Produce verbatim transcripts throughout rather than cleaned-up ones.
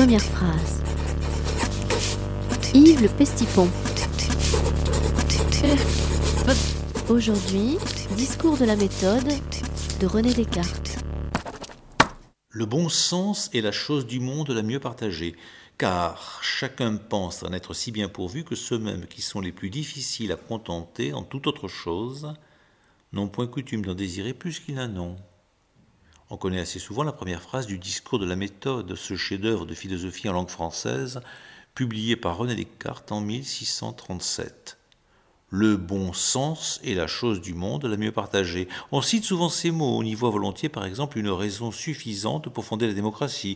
Première phrase. Yves le Pestipon. Aujourd'hui, discours de la méthode de René Descartes. Le bon sens est la chose du monde la mieux partagée, car chacun pense en être si bien pourvu que ceux-mêmes qui sont les plus difficiles à contenter en toute autre chose n'ont point coutume d'en désirer plus qu'ils n'en ont. On connaît assez souvent la première phrase du discours de la méthode, ce chef-d'œuvre de philosophie en langue française, publié par René Descartes en mille six cent trente-sept. Le bon sens est la chose du monde la mieux partagée. On cite souvent ces mots, on y voit volontiers par exemple une raison suffisante pour fonder la démocratie.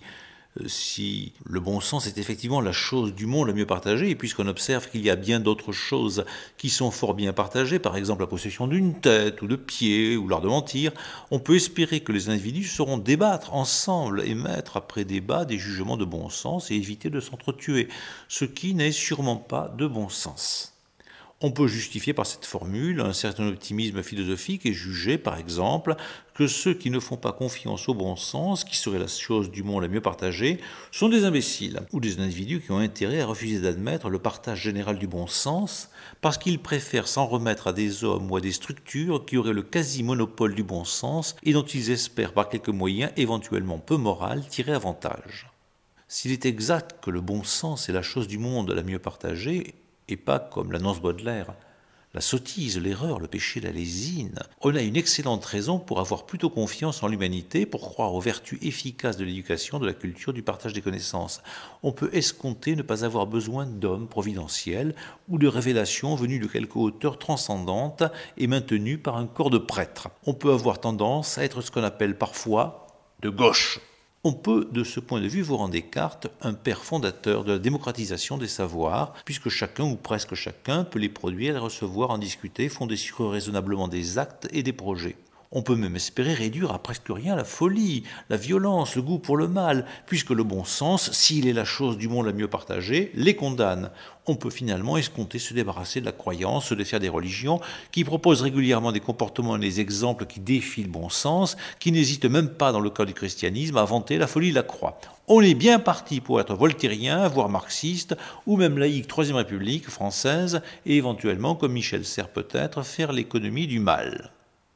Si le bon sens est effectivement la chose du monde la mieux partagée, et puisqu'on observe qu'il y a bien d'autres choses qui sont fort bien partagées, par exemple la possession d'une tête ou de pieds ou l'art de mentir, on peut espérer que les individus sauront débattre ensemble et mettre après débat des jugements de bon sens et éviter de s'entretuer, ce qui n'est sûrement pas de bon sens. On peut justifier par cette formule un certain optimisme philosophique et juger, par exemple, que ceux qui ne font pas confiance au bon sens, qui serait la chose du monde la mieux partagée, sont des imbéciles, ou des individus qui ont intérêt à refuser d'admettre le partage général du bon sens, parce qu'ils préfèrent s'en remettre à des hommes ou à des structures qui auraient le quasi-monopole du bon sens et dont ils espèrent par quelques moyens éventuellement peu moraux tirer avantage. S'il est exact que le bon sens est la chose du monde la mieux partagée, et pas comme l'annonce Baudelaire, la sottise, l'erreur, le péché, la lésine, on a une excellente raison pour avoir plutôt confiance en l'humanité, pour croire aux vertus efficaces de l'éducation, de la culture, du partage des connaissances. On peut escompter ne pas avoir besoin d'hommes providentiels ou de révélations venues de quelque hauteur transcendante et maintenues par un corps de prêtres. On peut avoir tendance à être ce qu'on appelle parfois de gauche. On peut, de ce point de vue, voir en Descartes un père fondateur de la démocratisation des savoirs, puisque chacun ou presque chacun peut les produire, les recevoir, en discuter, fonder sur eux raisonnablement des actes et des projets. On peut même espérer réduire à presque rien la folie, la violence, le goût pour le mal, puisque le bon sens, s'il est la chose du monde la mieux partagée, les condamne. On peut finalement escompter se débarrasser de la croyance, se défaire des religions, qui proposent régulièrement des comportements et des exemples qui défient le bon sens, qui n'hésitent même pas, dans le cas du christianisme, à vanter la folie de la croix. On est bien parti pour être voltairien, voire marxiste, ou même laïque Troisième République française, et éventuellement, comme Michel Serres peut-être, faire l'économie du mal.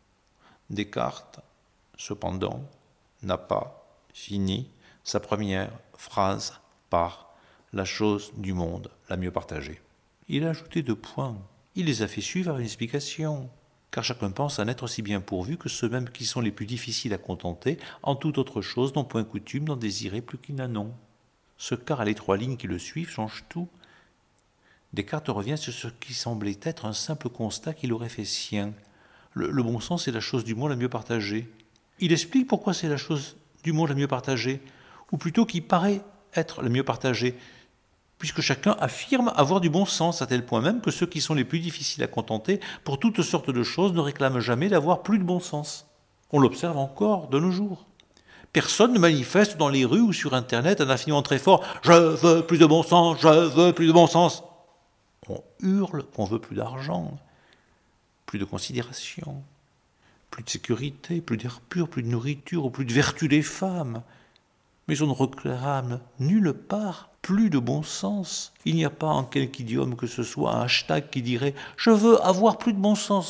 Descartes, cependant, n'a pas fini sa première phrase par la chose du monde la mieux partagée. Il a ajouté deux points. Il les a fait suivre à une explication, car chacun pense en être si bien pourvu que ceux-mêmes qui sont les plus difficiles à contenter, en toute autre chose n'ont point coutume d'en désirer plus qu'ils n'en ont. Ce quart à les trois lignes qui le suivent change tout. Descartes revient sur ce qui semblait être un simple constat qu'il aurait fait sien. Le, le bon sens est la chose du monde la mieux partagée. Il explique pourquoi c'est la chose du monde la mieux partagée, ou plutôt qui paraît être la mieux partagée, puisque chacun affirme avoir du bon sens, à tel point même que ceux qui sont les plus difficiles à contenter pour toutes sortes de choses ne réclament jamais d'avoir plus de bon sens. On l'observe encore de nos jours. Personne ne manifeste dans les rues ou sur Internet un affirmant très fort « Je veux plus de bon sens, je veux plus de bon sens ». On hurle qu'on veut plus d'argent, plus de considération, plus de sécurité, plus d'air pur, plus de nourriture ou plus de vertu des femmes. Mais on ne réclame nulle part plus de bon sens. Il n'y a pas en quelque idiome que ce soit un hashtag qui dirait « Je veux avoir plus de bon sens ».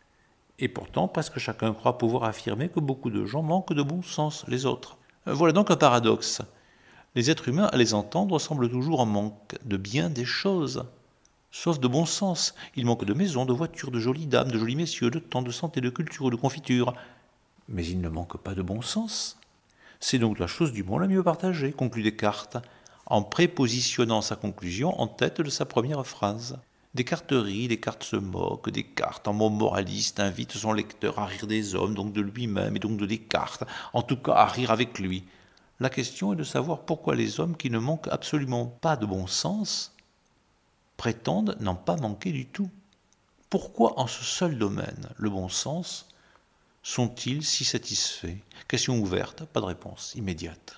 Et pourtant, presque chacun croit pouvoir affirmer que beaucoup de gens manquent de bon sens, les autres. Voilà donc un paradoxe. Les êtres humains, à les entendre, semblent toujours en manque de bien des choses, sauf de bon sens. Il manque de maisons, de voitures, de jolies dames, de jolis messieurs, de temps, de santé, de culture ou de confiture. Mais il ne manque pas de bon sens. C'est donc la chose du monde la mieux partagée, conclut Descartes, en prépositionnant sa conclusion en tête de sa première phrase. Descartes rit, Descartes se moque, Descartes, en mot moraliste, invite son lecteur à rire des hommes, donc de lui-même et donc de Descartes, en tout cas à rire avec lui. La question est de savoir pourquoi les hommes qui ne manquent absolument pas de bon sens prétendent n'en pas manquer du tout. Pourquoi en ce seul domaine, le bon sens, sont-ils si satisfaits? Question ouverte, pas de réponse immédiate.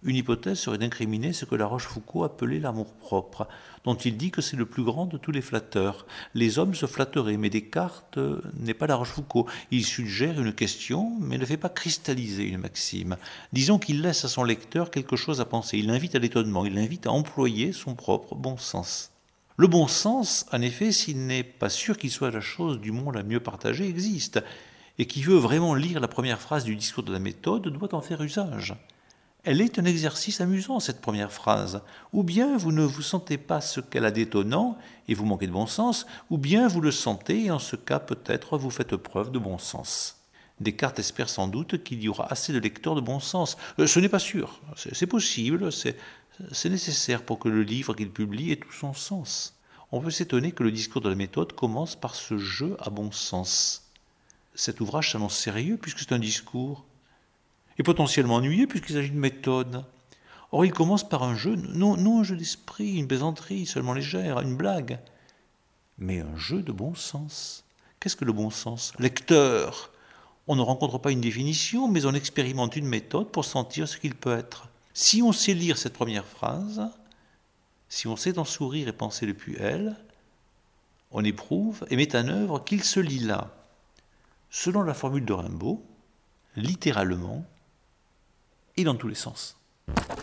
Une hypothèse serait d'incriminer ce que La Rochefoucauld appelait l'amour-propre, dont il dit que c'est le plus grand de tous les flatteurs. Les hommes se flatteraient, mais Descartes n'est pas La Rochefoucauld. Il suggère une question, mais ne fait pas cristalliser une maxime. Disons qu'il laisse à son lecteur quelque chose à penser. Il l'invite à l'étonnement, il l'invite à employer son propre bon sens. Le bon sens, en effet, s'il n'est pas sûr qu'il soit la chose du monde la mieux partagée, existe. Et qui veut vraiment lire la première phrase du discours de la méthode doit en faire usage. Elle est un exercice amusant, cette première phrase. Ou bien vous ne vous sentez pas ce qu'elle a d'étonnant et vous manquez de bon sens, ou bien vous le sentez et en ce cas peut-être vous faites preuve de bon sens. Descartes espère sans doute qu'il y aura assez de lecteurs de bon sens. Euh, ce n'est pas sûr, c'est, c'est possible, c'est, c'est nécessaire pour que le livre qu'il publie ait tout son sens. On peut s'étonner que le discours de la méthode commence par ce jeu à bon sens. Cet ouvrage s'annonce sérieux puisque c'est un discours, et potentiellement ennuyeux puisqu'il s'agit de méthode. Or il commence par un jeu, non, non un jeu d'esprit, une plaisanterie seulement légère, une blague, mais un jeu de bon sens. Qu'est-ce que le bon sens? Lecteur. On ne rencontre pas une définition, mais on expérimente une méthode pour sentir ce qu'il peut être. Si on sait lire cette première phrase, si on sait en sourire et penser depuis elle, on éprouve et met en œuvre qu'il se lit là, selon la formule de Rimbaud, littéralement et dans tous les sens.